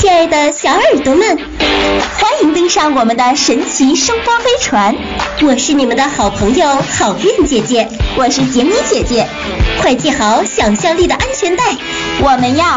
亲爱的小耳朵们，欢迎登上我们的神奇声波飞船，我是你们的好朋友好运姐姐，我是杰米姐姐，快系好想象力的安全带，我们要